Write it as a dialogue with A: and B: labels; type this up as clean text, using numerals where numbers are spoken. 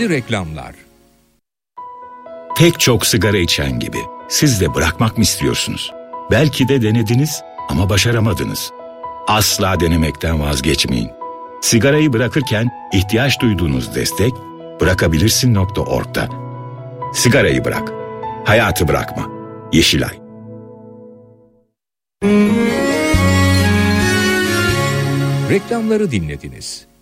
A: Şimdi reklamlar.
B: Pek çok sigara içen gibi siz de bırakmak mı istiyorsunuz? Belki de denediniz ama başaramadınız. Asla denemekten vazgeçmeyin. Sigarayı bırakırken ihtiyaç duyduğunuz destek bırakabilirsin.org'da. Sigarayı bırak, hayatı bırakma. Yeşilay.
A: Reklamları dinlediniz.